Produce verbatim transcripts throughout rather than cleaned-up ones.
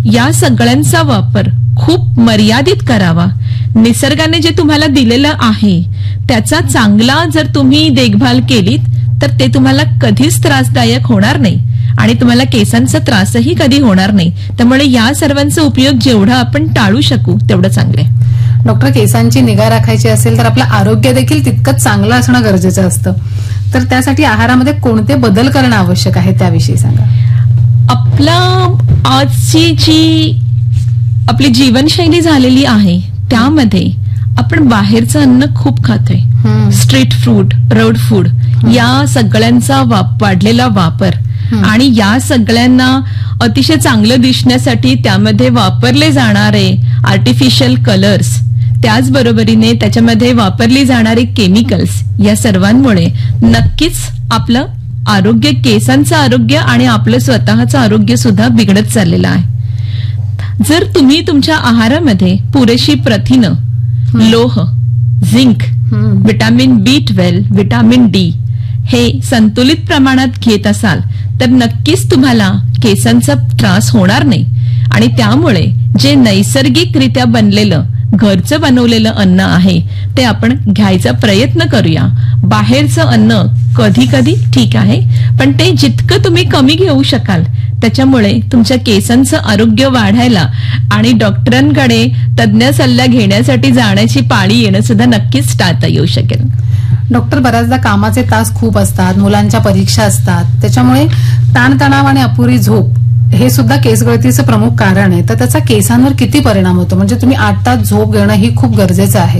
या सगळ्यांचा वापर खूप मर्यादित करावा. निसर्गाने जे तुम्हाला दिलेलं आहे त्याचा चांगला जर तुम्ही देखभाल केलीत तर ते तुम्हाला कधीच त्रासदायक होणार नाही आणि तुम्हाला केसांचा त्रासही कधी होणार नाही. त्यामुळे या सर्वांचा उपयोग जेवढा आपण टाळू शकू तेवढं चांगलं आहे. डॉक्टर, केसांची निगा राखायची असेल तर आपलं आरोग्य देखील तितकंच चांगलं असणं गरजेचं असतं. तर त्यासाठी आहारामध्ये कोणते बदल करणं आवश्यक आहे त्याविषयी सांगा. आपला आजची जी आपली जीवनशैली झालेली आहे त्यामध्ये आपण बाहेरचं अन्न खूप खातोय. स्ट्रीट फूड, रोड फूड या सगळ्यांचा वाढलेला वापर आणि या सगळ्यांना अतिशय चांगलं दिसण्यासाठी त्यामध्ये वापरले जाणारे आर्टिफिशियल कलर्स, त्याचबरोबरीने त्याच्यामध्ये वापरली जाणारी केमिकल्स, या सर्वांमुळे नक्कीच आपलं आरोग्य, केसांचं आरोग्य आणि आपलं स्वतःचं आरोग्य सुद्धा बिघडत चाललेलं आहे. जर तुम्ही तुमच्या आहारामध्ये पुरेशी प्रथिनं, लोह, झिंक, विटामिन बी ट्वेल्व, विटामिन डी हे संतुलित प्रमाणात घेत असाल तर नक्कीच तुम्हाला केसांचा त्रास होणार नाही. आणि त्यामुळे जे नैसर्गिकरित्या बनलेलं घरचं बनवलेलं अन्न आहे ते आपण घ्यायचा प्रयत्न करूया. बाहेरचं अन्न कधी कधी ठीक आहे, पण ते जितकं तुम्ही कमी घेऊ शकाल त्याच्यामुळे तुमच्या केसांचं आरोग्य वाढायला आणि डॉक्टरांकडे तज्ञ सल्ला घेण्यासाठी जाण्याची पाळी येणं सुद्धा नक्कीच टाळता येऊ शकेल. डॉक्टर, बऱ्याचदा कामाचे तास खूप असतात, मुलांच्या परीक्षा असतात, त्याच्यामुळे ताणतणाव आणि अपुरी झोप हे सुद्धा केसगळतीचं प्रमुख कारण आहे. तर त्याचा केसांवर किती परिणाम होतो? म्हणजे तुम्ही आठ तास झोप घेणं ही खूप गरजेचं आहे.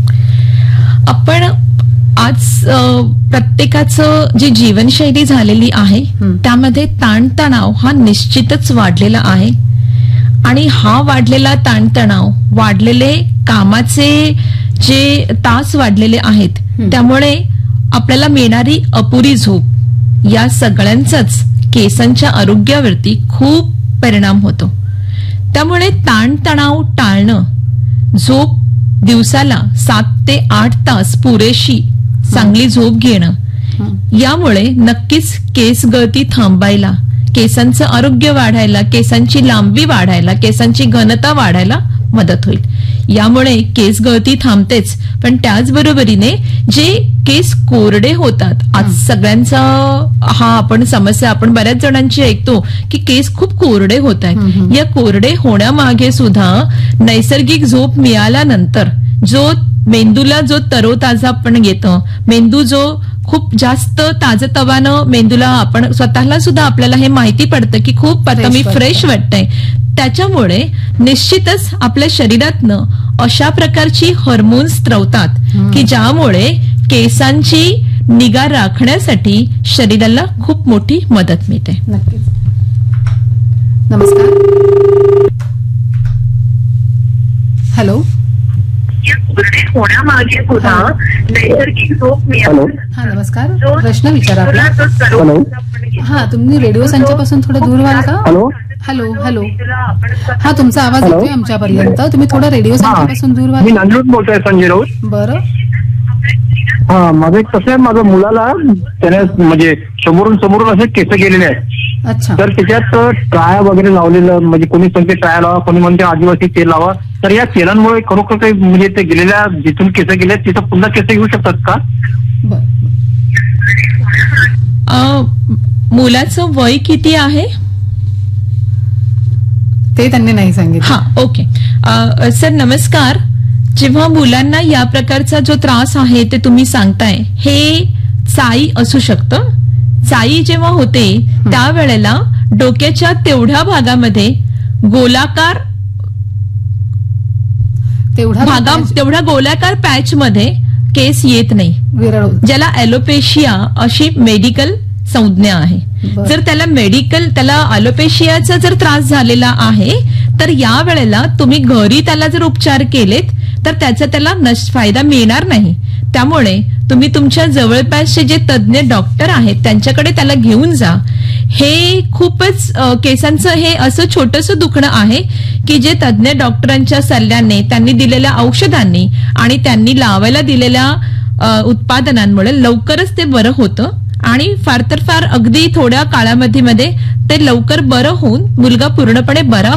आपण आज प्रत्येकाचं जी जीवनशैली झालेली आहे त्यामध्ये ताणतणाव हा निश्चितच वाढलेला आहे आणि हा वाढलेला ताणतणाव, वाढलेले कामाचे जे तास वाढलेले आहेत त्यामुळे आपल्याला मिळणारी अपुरी झोप या सगळ्यांचाच केसांच्या आरोग्यावरती खूप परिणाम होतो. त्यामुळे ताणतणाव टाळणं, झोप दिवसाला सात ते आठ तास पुरेशी चांगली झोप घेणं, यामुळे नक्कीच केस गळती थांबायला, केसांचं आरोग्य वाढायला, केसांची लांबी वाढायला, केसांची घनता वाढायला मदत होईल. यामुळे केस गळती थांबतेच, पण त्याचबरोबरीने जे केस कोरडे होतात, आज सगळ्यांचा हा आपण समस्या आपण बऱ्याच जणांची ऐकतो की केस खूप कोरडे होत आहेत. या कोरडे होण्यामागे सुद्धा नैसर्गिक झोप मिळाल्यानंतर जो मेंदूला जो तरोताजा आपण घेतो, मेंदू जो खूप जास्त ताजतवानं मेंदूला आपण स्वतःला सुद्धा आपल्याला हे माहिती पडतं की खूप आता मी फ्रेश वाटतंय, त्याच्यामुळे निश्चितच आपल्या शरीरातनं अशा प्रकारची हार्मोन्स स्त्रवतात की ज्यामुळे केसांची निगा राखण्यासाठी शरीराला खूप मोठी मदत मिळते. नक्कीच. नमस्कार. हॅलो. होण्यामागे सुद्धा नैसर्गिक झोप मिळाली. हा, नमस्कार. प्रश्न विचारा आपला. हा, तुम्ही रेडिओ संचापासून थोडं दूर व्हाल का? हॅलो हॅलो हॅलो हा, तुमचा आवाज येतोय आमच्यापर्यंत. तुम्ही थोडं रेडिओ संचापासून दूर व्हाल. मी नांदेडून बोलतोय, संजय राऊत. बरं. हा, माझं कसं आहे, माझ्या मुलाला त्याने म्हणजे समोरून समोरून असे केस गेलेले आहेत. अच्छा. तर त्याच्यात टाळ्या वगैरे लावलेलं, म्हणजे कोणी म्हणते टाळ्या लावा, कोणी म्हणते आदिवासी तेल लावा. तर या तेलांमुळे खरोखर काही म्हणजे ते गेलेल्या जिथून केस गेले तिथं पुन्हा केस येऊ शकतात का? मुलाचं वय किती आहे ते त्यांनी नाही सांगितलं. हा, ओके. सर नमस्कार. जेव्हा मुलांना या प्रकारचा जो त्रास आहे ते तुम्ही सांगताय, हे चाई असू शकतं. चाई जेव्हा होते त्यावेळेला डोक्याच्या तेवढ्या भागामध्ये गोलाकार तेवढा भागा तेवढ्या गोलाकार पॅच मध्ये केस येत नाही, ज्याला ॲलोपेशिया अशी मेडिकल संज्ञा आहे. जर त्याला मेडिकल त्याला ॲलोपेशियाचा जर त्रास झालेला आहे तर या वेळेला तुम्ही घरी त्याला जर उपचार केलेत तर त्याचा त्याला फायदा मिळणार नाही. त्यामुळे तुम्ही तुमच्या जवळपासचे जे तज्ञ डॉक्टर आहेत त्यांच्याकडे त्याला घेऊन जा. हे खूपच केसांचं हे असं छोटंसं दुखणं आहे की जे तज्ञ डॉक्टरांच्या सल्ल्याने, त्यांनी दिलेल्या औषधांनी आणि त्यांनी लावायला दिलेल्या उत्पादनांमुळे लवकरच ते बरं होतं आणि फार तर फार अगदी थोड्या काळामध्ये ते लवकर बरं होऊन मुलगा पूर्णपणे बरा